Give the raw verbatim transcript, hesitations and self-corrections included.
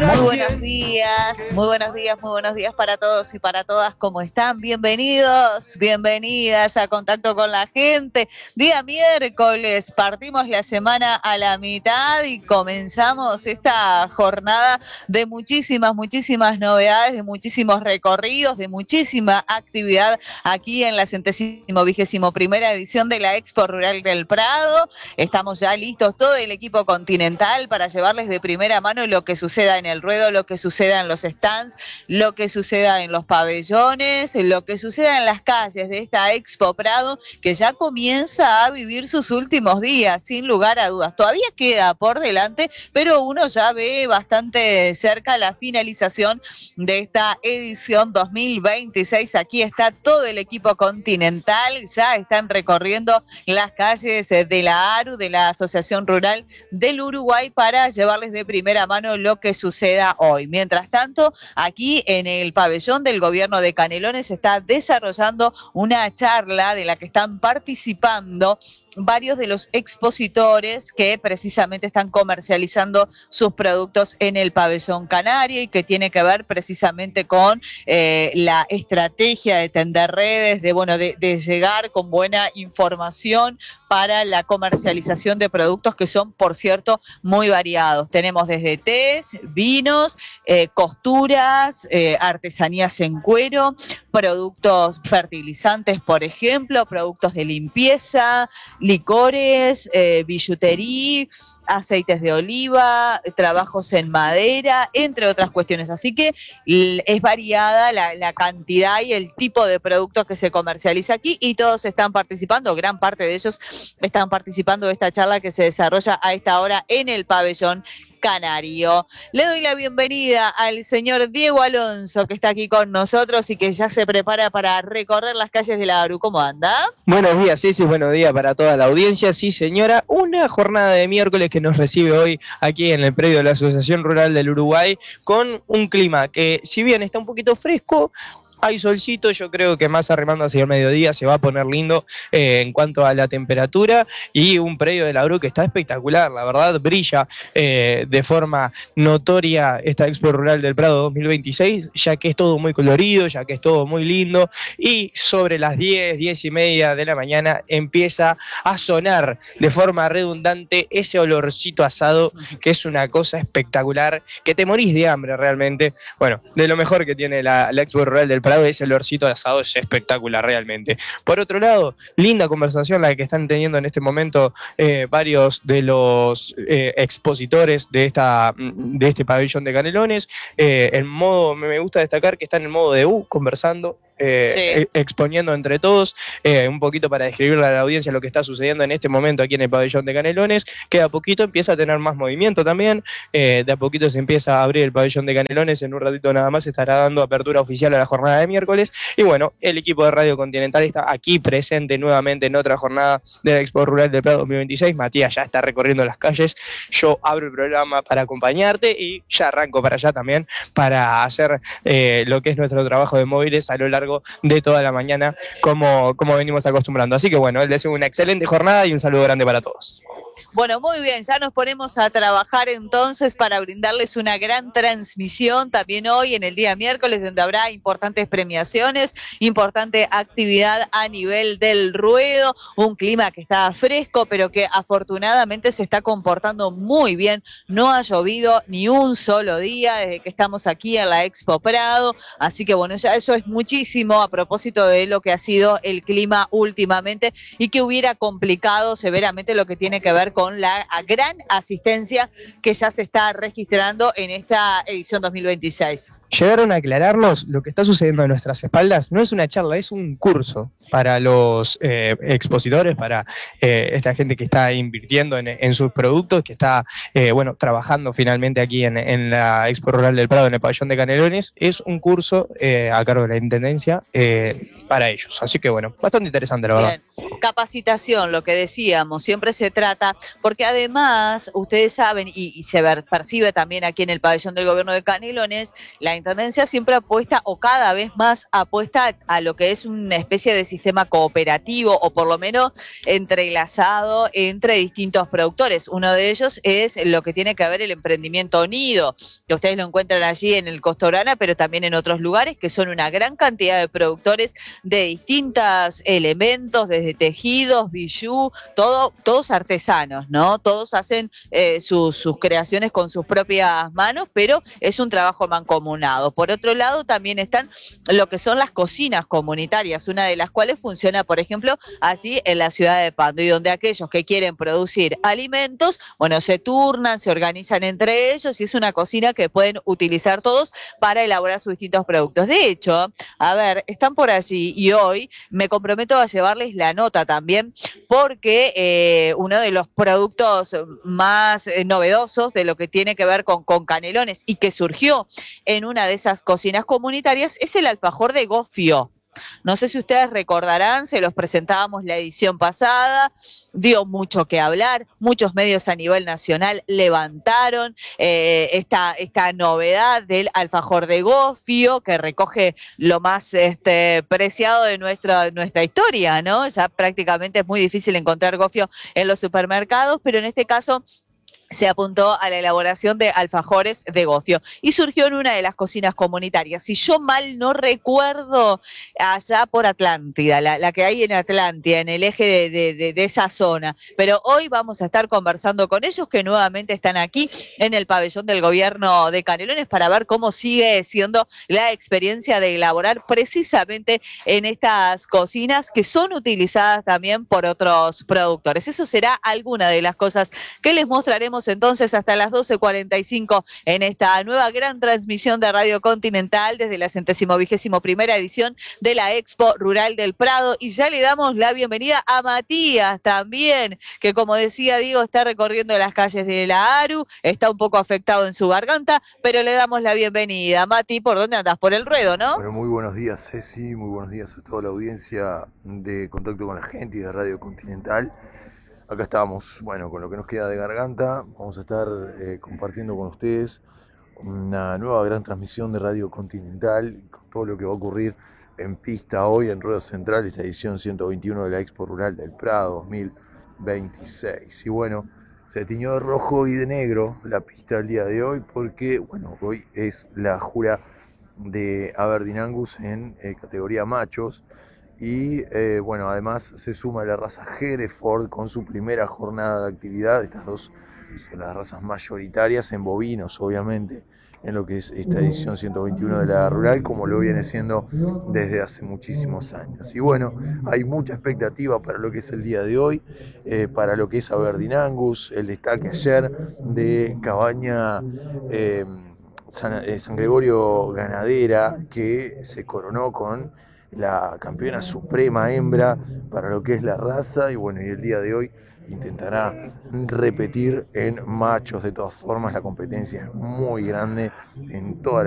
Muy buenos días, muy buenos días, muy buenos días para todos y para todas. ¿Cómo están? Bienvenidos, bienvenidas a Contacto con la Gente. Día miércoles, partimos la semana a la mitad y comenzamos esta jornada de muchísimas, muchísimas novedades, de muchísimos recorridos, de muchísima actividad aquí en la centésimo vigésimo primera edición de la Expo Rural del Prado. Estamos ya listos, todo el equipo continental, para llevarles de primera mano lo que suceda en el ruedo, lo que suceda en los stands, lo que suceda en los pabellones, lo que suceda en las calles de esta Expo Prado, que ya comienza a vivir sus últimos días, sin lugar a dudas. Todavía queda por delante, pero uno ya ve bastante cerca la finalización de esta edición dos mil veintiséis. Aquí está todo el equipo continental, ya están recorriendo las calles de la A R U, de la Asociación Rural del Uruguay, para llevarles de primera mano lo que suceda hoy. Mientras tanto, aquí en el pabellón del gobierno de Canelones se está desarrollando una charla de la que están participando varios de los expositores que precisamente están comercializando sus productos en el pabellón canario y que tiene que ver precisamente con eh, la estrategia de tender redes, de, bueno, de, de llegar con buena información para la comercialización de productos que son, por cierto, muy variados. Tenemos desde tés, vinos, eh, costuras, eh, artesanías en cuero, productos fertilizantes, por ejemplo, productos de limpieza, licores, eh, billutería, aceites de oliva, trabajos en madera, entre otras cuestiones. Así que es variada la, la cantidad y el tipo de productos que se comercializa aquí, y todos están participando, gran parte de ellos están participando de esta charla que se desarrolla a esta hora en el pabellón canario. Le doy la bienvenida al señor Diego Alonso, que está aquí con nosotros y que ya se prepara para recorrer las calles de la A R U. ¿Cómo anda? Buenos días, sí, sí, buenos días para toda la audiencia. Sí, señora, una jornada de miércoles que nos recibe hoy aquí en el predio de la Asociación Rural del Uruguay, con un clima que, si bien está un poquito fresco, hay solcito. Yo creo que más arrimando hacia el mediodía se va a poner lindo eh, en cuanto a la temperatura, y un predio de la A R U que está espectacular, la verdad, brilla eh, de forma notoria esta Expo Rural del Prado dos mil veintiséis, ya que es todo muy colorido, ya que es todo muy lindo, y sobre las diez, diez y media de la mañana empieza a sonar de forma redundante ese olorcito asado, que es una cosa espectacular, que te morís de hambre realmente. Bueno, de lo mejor que tiene la, la Expo Rural del Prado, ese olorcito de asado es espectacular realmente. Por otro lado, linda conversación la que están teniendo en este momento eh, varios de los eh, expositores de esta de este pabellón de Canelones. Eh, en modo, me gusta destacar que están en modo de U, conversando, Eh, sí. exponiendo entre todos, eh, un poquito para describirle a la audiencia lo que está sucediendo en este momento aquí en el pabellón de Canelones, que de a poquito empieza a tener más movimiento también. Eh, de a poquito se empieza a abrir el pabellón de Canelones. En un ratito nada más estará dando apertura oficial a la jornada de miércoles, y bueno, el equipo de Radio Continental está aquí presente nuevamente en otra jornada de la Expo Rural del Prado dos mil veintiséis. Matías ya está recorriendo las calles, yo abro el programa para acompañarte y ya arranco para allá también para hacer eh, lo que es nuestro trabajo de móviles a lo largo de toda la mañana, como, como venimos acostumbrando. Así que bueno, les deseo una excelente jornada y un saludo grande para todos. Bueno, muy bien, ya nos ponemos a trabajar entonces para brindarles una gran transmisión también hoy en el día miércoles, donde habrá importantes premiaciones, importante actividad a nivel del ruedo, un clima que está fresco, pero que afortunadamente se está comportando muy bien. No ha llovido ni un solo día desde que estamos aquí en la Expo Prado, así que bueno, ya eso es muchísimo a propósito de lo que ha sido el clima últimamente, y que hubiera complicado severamente lo que tiene que ver con la gran asistencia que ya se está registrando en esta edición dos mil veintiséis. Llegaron a aclararnos lo que está sucediendo a nuestras espaldas. No es una charla, es un curso para los eh, expositores, para eh, esta gente que está invirtiendo en, en sus productos, que está eh, bueno, trabajando finalmente aquí en, en la Expo Rural del Prado, en el pabellón de Canelones. Es un curso eh, a cargo de la Intendencia eh, para ellos. Así que bueno, bastante interesante, la verdad. Bien. Capacitación, lo que decíamos, siempre se trata porque además ustedes saben, y, y se ver, percibe también aquí en el pabellón del gobierno de Canelones, la Intendencia siempre apuesta o cada vez más apuesta a lo que es una especie de sistema cooperativo o por lo menos entrelazado entre distintos productores. Uno de ellos es lo que tiene que ver el emprendimiento unido, que ustedes lo encuentran allí en el Costa Urana, pero también en otros lugares, que son una gran cantidad de productores de distintos elementos, desde tejidos, bijú, todo, todos artesanos, ¿no? Todos hacen eh, sus, sus creaciones con sus propias manos, pero es un trabajo mancomunado. Por otro lado, también están lo que son las cocinas comunitarias, una de las cuales funciona, por ejemplo, allí en la ciudad de Pando, y donde aquellos que quieren producir alimentos, bueno, se turnan, se organizan entre ellos, y es una cocina que pueden utilizar todos para elaborar sus distintos productos. De hecho, a ver, están por allí y hoy me comprometo a llevarles la nota también, porque eh, uno de los productos más eh, novedosos de lo que tiene que ver con, con Canelones y que surgió en una de esas cocinas comunitarias es el alfajor de gofio. No sé si ustedes recordarán, se los presentábamos la edición pasada, dio mucho que hablar, muchos medios a nivel nacional levantaron eh, esta, esta novedad del alfajor de gofio, que recoge lo más este, preciado de nuestra, nuestra historia, ¿no? Ya prácticamente es muy difícil encontrar gofio en los supermercados, pero en este caso se apuntó a la elaboración de alfajores de gofio y surgió en una de las cocinas comunitarias. Si yo mal no recuerdo, allá por Atlántida, la, la que hay en Atlántida, en el eje de, de, de, de esa zona. Pero hoy vamos a estar conversando con ellos, que nuevamente están aquí en el pabellón del gobierno de Canelones, para ver cómo sigue siendo la experiencia de elaborar precisamente en estas cocinas que son utilizadas también por otros productores. Eso será alguna de las cosas que les mostraremos entonces hasta las doce cuarenta y cinco en esta nueva gran transmisión de Radio Continental desde la centésimo vigésimo primera edición de la Expo Rural del Prado. Y ya le damos la bienvenida a Matías también, que como decía Diego, está recorriendo las calles de la ARU, está un poco afectado en su garganta, pero le damos la bienvenida. Mati, ¿por dónde andas? Por el ruedo, ¿no? Bueno, muy buenos días, Ceci, muy buenos días a toda la audiencia de Contacto con la Gente y de Radio Continental. Acá estamos, bueno, con lo que nos queda de garganta, vamos a estar eh, compartiendo con ustedes una nueva gran transmisión de Radio Continental, con todo lo que va a ocurrir en pista hoy en Rueda Central, esta edición ciento veintiuno de la Expo Rural del Prado dos mil veintiséis. Y bueno, se tiñó de rojo y de negro la pista el día de hoy, porque, bueno, hoy es la jura de Aberdeen Angus en eh, categoría machos. Y eh, bueno, además se suma la raza Hereford con su primera jornada de actividad. Estas dos son las razas mayoritarias en bovinos, obviamente, en lo que es esta edición ciento veintiuno de la rural, como lo viene siendo desde hace muchísimos años. Y bueno, hay mucha expectativa para lo que es el día de hoy, eh, para lo que es Aberdeen Angus, el destaque ayer de Cabaña eh, San, eh, San Gregorio Ganadera, que se coronó con la campeona suprema hembra para lo que es la raza, y bueno, y el día de hoy intentará repetir en machos. De todas formas, la competencia es muy grande en toda la